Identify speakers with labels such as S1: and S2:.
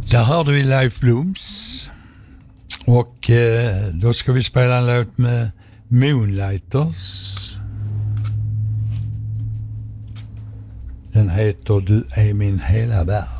S1: Där hörde vi Leif Blooms. Och då ska vi spela en låt med Moonlighters. Den heter Du är min hela värld.